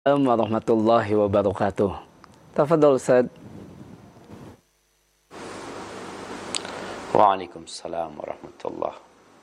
Assalamualaikum warahmatullahi wabarakatuh. Tafadhol Ustaz. Waalaikumsalam warahmatullah.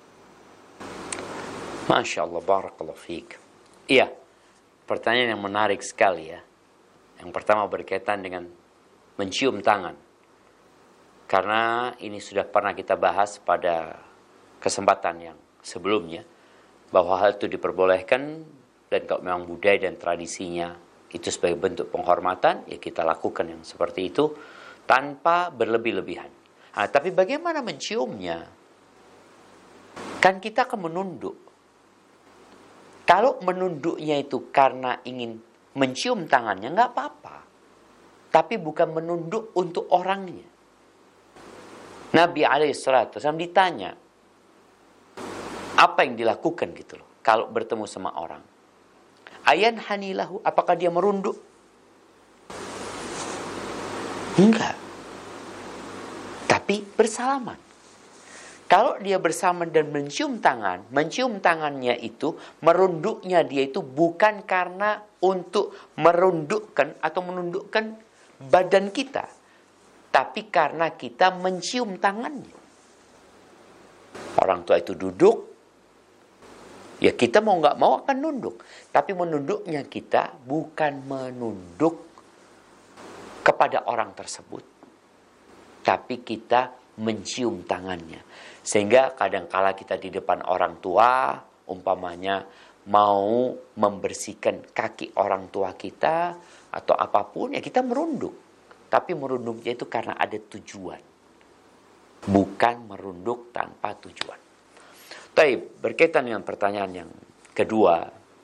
Masya Allah, barakallahu fiik. Iya, pertanyaan yang menarik sekali ya. Yang pertama berkaitan dengan mencium tangan. Karena ini sudah pernah kita bahas pada kesempatan yang sebelumnya, bahwa hal itu diperbolehkan, dan kalau memang budaya dan tradisinya itu sebagai bentuk penghormatan, ya kita lakukan yang seperti itu tanpa berlebih-lebihan. Nah, tapi bagaimana menciumnya? Kan kita akan menunduk. Kalau menunduknya itu karena ingin mencium tangannya, nggak apa-apa. Tapi bukan menunduk untuk orangnya. Nabi SAW ditanya, apa yang dilakukan gitu loh, kalau bertemu sama orang. Ayan hanilahu, apakah dia merunduk? Enggak. Tapi bersalaman. Kalau dia bersalaman dan mencium tangannya itu, merunduknya dia itu bukan karena untuk merundukkan atau menundukkan badan kita, tapi karena kita mencium tangannya. Orang tua itu duduk, ya kita mau nggak mau akan nunduk. Tapi menunduknya kita bukan menunduk kepada orang tersebut, tapi kita mencium tangannya. Sehingga kadangkala kita di depan orang tua, umpamanya mau membersihkan kaki orang tua kita atau apapun, ya kita merunduk. Tapi merunduknya itu karena ada tujuan, bukan merunduk tanpa tujuan. Baik, berkaitan dengan pertanyaan yang kedua,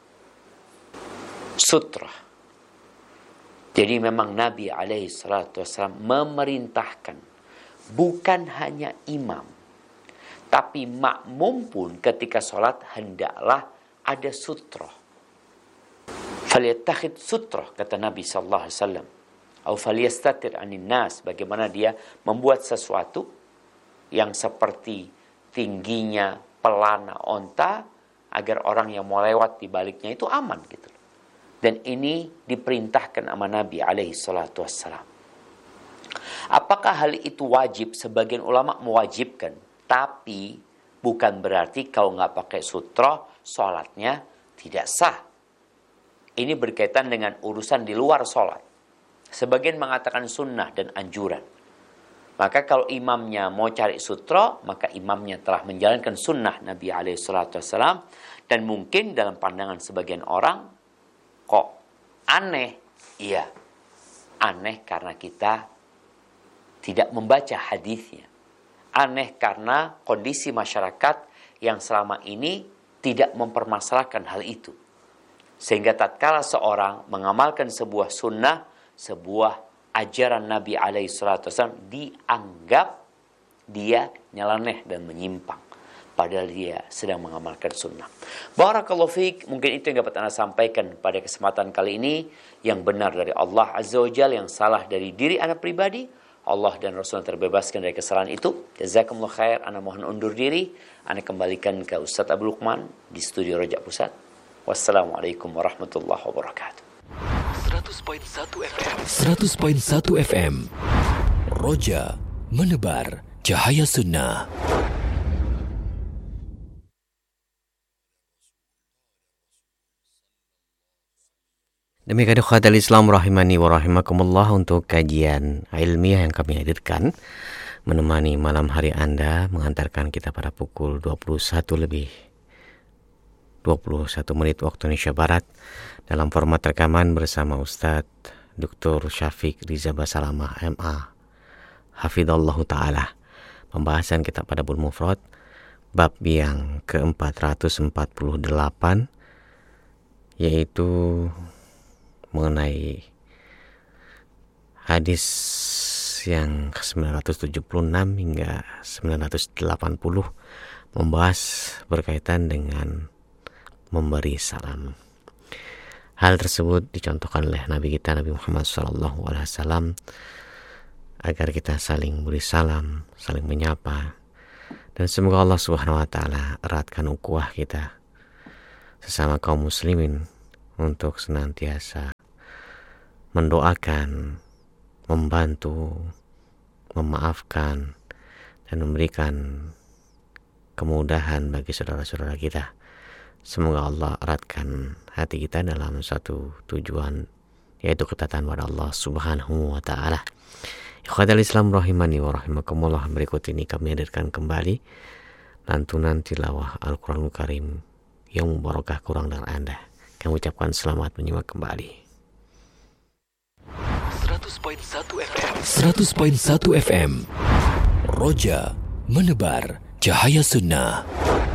sutra. Jadi memang Nabi SAW memerintahkan bukan hanya imam, tapi makmum pun ketika sholat hendaklah ada sutra. Falyattakhid sutra, kata Nabi SAW. Atau falyastatir anin nas, bagaimana dia membuat sesuatu yang seperti tingginya pelana onta agar orang yang mau lewat di baliknya itu aman gitu. Dan ini diperintahkan sama Nabi SAW. Apakah hal itu wajib? Sebagian ulama mewajibkan, tapi bukan berarti kalau nggak pakai sutra sholatnya tidak sah. Ini berkaitan dengan urusan di luar sholat. Sebagian mengatakan sunnah dan anjuran. Maka kalau imamnya mau cari sutra, maka imamnya telah menjalankan sunnah Nabi SAW. Dan mungkin dalam pandangan sebagian orang, kok aneh? Iya, aneh karena kita tidak membaca hadisnya. Aneh karena kondisi masyarakat yang selama ini tidak mempermasalahkan hal itu. Sehingga tatkala seorang mengamalkan sebuah sunnah, sebuah ajaran Nabi SAW, dianggap dia nyeleneh dan menyimpang. Padahal dia sedang mengamalkan sunnah. Barakallahu fiik. Mungkin itu yang dapat Anda sampaikan pada kesempatan kali ini. Yang benar dari Allah Azza wa Jalla, yang salah dari diri Anda pribadi. Allah dan Rasul terbebaskan dari kesalahan itu. Jazakumullah khair. Anda mohon undur diri. Anda kembalikan ke Ustaz Abu Lukman di studio Rojak Pusat. Wassalamualaikum warahmatullahi wabarakatuh. 100.1 FM 100.1 FM Roja menebar cahaya sunnah. Demikian ikhwatal Islam rahimani wa rahimakumullah, untuk kajian ilmiah yang kami hadirkan menemani malam hari Anda, mengantarkan kita pada pukul 21 menit waktu Indonesia Barat dalam format rekaman bersama Ustadz Dr. Syafiq Riza Basalamah MA Hafidhallahu Ta'ala. Pembahasan kita pada Adabul Mufrad, bab yang ke-448, yaitu mengenai hadis yang ke-976 hingga 980, membahas berkaitan dengan memberi salam. Hal tersebut dicontohkan oleh Nabi kita Nabi Muhammad SAW agar kita saling beri salam, saling menyapa, dan semoga Allah Subhanahu wa taala eratkan ukhuwah kita sesama kaum muslimin untuk senantiasa mendoakan, membantu, memaafkan, dan memberikan kemudahan bagi saudara-saudara kita. Semoga Allah eratkan hati kita dalam satu tujuan, yaitu ketaatan pada Allah Subhanahu wa ta'ala. Ikhwatal Islam rahimani wa rahimakumullah, berikut ini kami hadirkan kembali lantunan tilawah Al-Quranul Karim yang mubarakah kurang dari Anda. Kami ucapkan selamat menyimak kembali. 100.1 FM 100.1 FM Roja menebar cahaya sunnah.